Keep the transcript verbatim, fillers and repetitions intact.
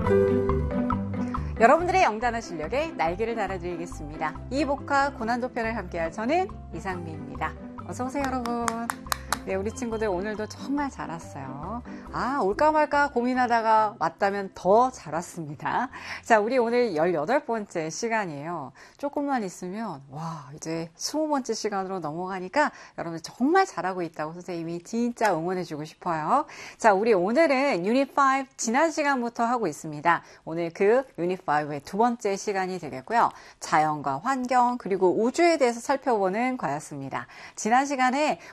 여러분들의 영단어 실력에 날개를 달아드리겠습니다. 이복화 고난도 편을 함께할 저는 이상미입니다. 어서오세요, 여러분. 네, 우리 친구들 오늘도 정말 잘 왔어요. 아, 올까 말까 고민하다가 왔다면 더 잘 왔습니다. 자, 우리 오늘 열여덟 번째 시간이에요. 조금만 있으면, 와, 이제 스무 번째 시간으로 넘어가니까 여러분들 정말 잘하고 있다고 선생님이 진짜 응원해주고 싶어요. 자, 우리 오늘은 유닛 오 지난 시간부터 하고 있습니다. 오늘 그 유닛 오의 두 번째 시간이 되겠고요. 자연과 환경, 그리고 우주에 대해서 살펴보는 과였습니다. 지난 시간에